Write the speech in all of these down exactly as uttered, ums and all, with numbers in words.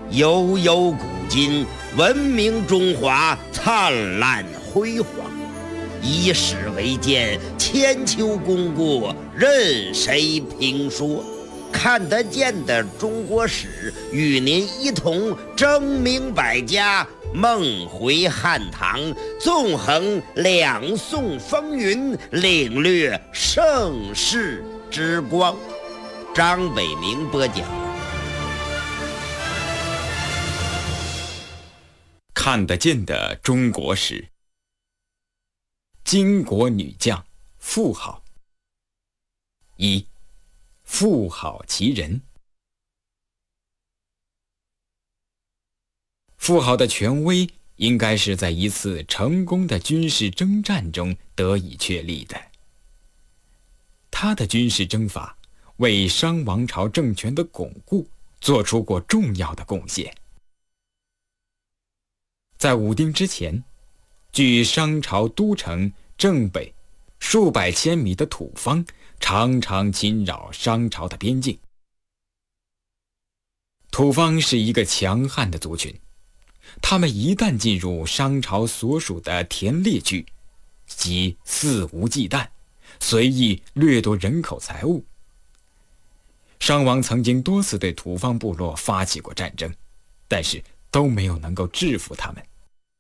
悠悠古今，文明中华灿烂辉煌。以史为鉴，千秋功过任谁评说。看得见的中国史，与您一同争鸣百家，梦回汉唐，纵横两宋风云，领略盛世之光。张伟明播讲。 看得见的中国史。巾帼女将妇好。一、妇好其人。妇好的权威应该是在一次成功的军事征战中得以确立的。他的军事征法为商王朝政权的巩固做出过重要的贡献。在武丁之前，距商朝都城正北数百千米的土方常常侵扰商朝的边境。土方是一个强悍的族群，他们一旦进入商朝所属的田猎区，即肆无忌惮，随意掠夺人口财物。商王曾经多次对土方部落发起过战争，但是都没有能够制服他们。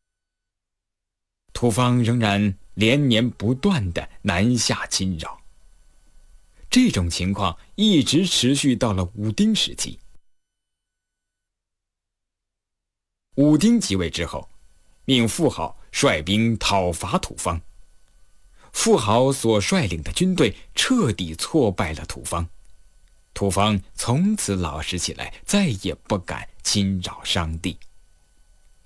土方仍然连年不断地南下侵扰，这种情况一直持续到了武丁时期。武丁即位之后，命妇好率兵讨伐土方。妇好所率领的军队彻底挫败了土方，土方从此老实起来，再也不敢侵扰商地。